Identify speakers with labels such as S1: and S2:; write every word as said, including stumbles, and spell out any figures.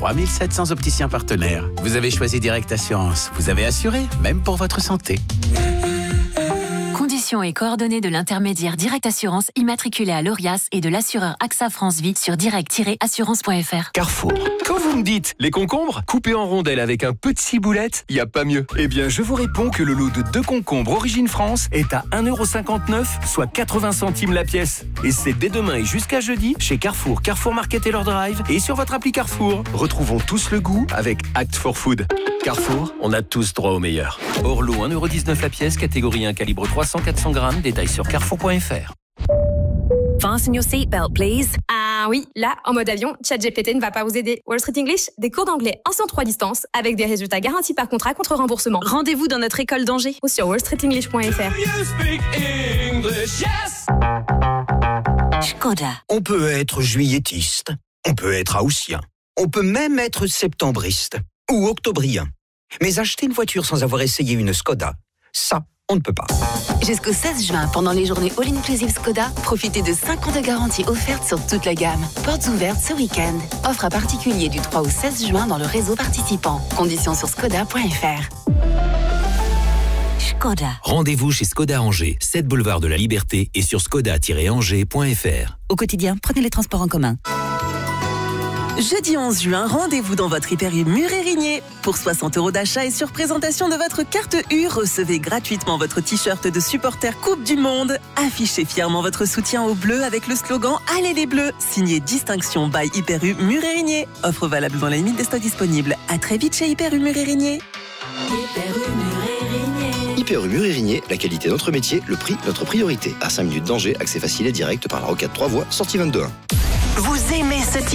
S1: trois mille sept cents opticiens partenaires. Vous avez choisi Direct Assurance. Vous avez assuré, même pour votre santé.
S2: Conditions et coordonnées de l'intermédiaire Direct Assurance immatriculé à l'Orias et de l'assureur AXA France Vie sur direct tiret assurance point f r.
S3: Carrefour. Quand vous me dites les concombres coupés en rondelles avec un peu de ciboulette, il n'y a pas mieux. Eh bien, je vous réponds que le lot de deux concombres Origine France est à un euro cinquante-neuf, soit quatre-vingts centimes la pièce. Et c'est dès demain et jusqu'à jeudi chez Carrefour, Carrefour Market et leur Drive et sur votre appli Carrefour. Retrouvons tous le goût avec Act for Food. Carrefour, on a tous droit au meilleur. Orlo, un euro dix-neuf la pièce, catégorie un, calibre trois cents à quatre cents grammes, détails sur carrefour point f r.
S4: Fasten your seatbelt, please.
S5: Ah oui, là, en mode avion, ChatGPT ne va pas vous aider. Wall Street English, des cours d'anglais en cent trois distances avec des résultats garantis par contrat contre remboursement.
S4: Rendez-vous dans notre école d'Angers
S5: ou sur wall street english point f r.
S6: Skoda. On peut être juillettiste, on peut être haussien, on peut même être septembriste ou octobrien. Mais acheter une voiture sans avoir essayé une Skoda, ça, on ne peut pas.
S2: Jusqu'au seize juin, pendant les journées All-Inclusive Skoda, profitez de cinq ans de garantie offerte sur toute la gamme. Portes ouvertes ce week-end. Offre à particulier du trois au seize juin dans le réseau participant. Conditions sur skoda point f r.
S7: Skoda. Rendez-vous chez Skoda Angers, sept boulevard de la Liberté et sur skoda tiret angers point f r.
S8: Au quotidien, prenez les transports en commun. Jeudi onze juin, rendez-vous dans votre Hyper U Mur-Érigné. Pour soixante euros d'achat et sur présentation de votre carte U, recevez gratuitement votre t-shirt de supporter Coupe du Monde. Affichez fièrement votre soutien aux Bleus avec le slogan « Allez les Bleus », signé Distinction by Hyper U Mur-Érigné. Offre valable dans la limite des stocks disponibles. À très vite chez Hyper U Mur-Érigné.
S9: Hyper U Mur-Érigné. Hyper U Mur-Érigné, la qualité notre métier, le prix notre priorité. À cinq minutes d'Angers, accès facile et direct par la rocade trois voies, sortie vingt-deux un.
S10: Vous aimez ce type